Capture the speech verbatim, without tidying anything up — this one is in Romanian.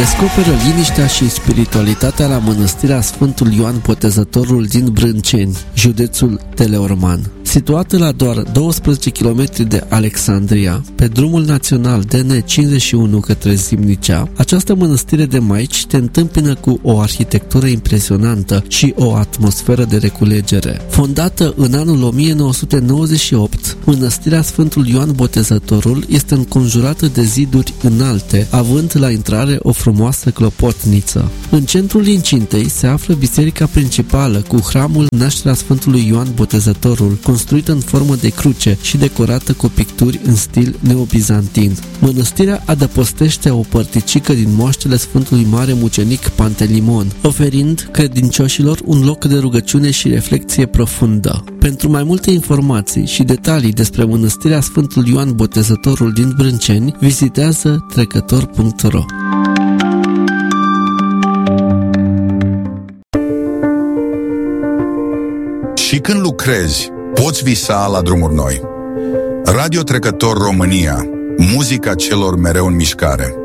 Descoperă liniștea și spiritualitatea la mănăstirea Sfântul Ioan Botezătorul din Brânceni, județul Teleorman. Situată la doar douăsprezece kilometri de Alexandria, pe drumul național D N cincizeci și unu către Zimnicea, această mănăstire de maici te întâmpină cu o arhitectură impresionantă și o atmosferă de reculegere. Fondată în anul o mie nouă sute nouăzeci și opt, mănăstirea Sfântul Ioan Botezătorul este înconjurată de ziduri înalte, având la intrare o frumoasă clopotniță. În centrul incintei se află biserica principală cu hramul Nașterea Sfântului Ioan Botezătorul, construită în formă de cruce și decorată cu picturi în stil neobizantin. Mănăstirea adăpostește o părticică din moaștele Sfântului Mare Mucenic Pantelimon, oferind credincioșilor un loc de rugăciune și reflexie profundă. Pentru mai multe informații și detalii despre mănăstirea Sfântul Ioan Botezătorul din Brânceni, vizitează trecător punct ro. Și când lucrezi, poți visa la drumuri noi. Radio Trecător România, muzica celor mereu în mișcare.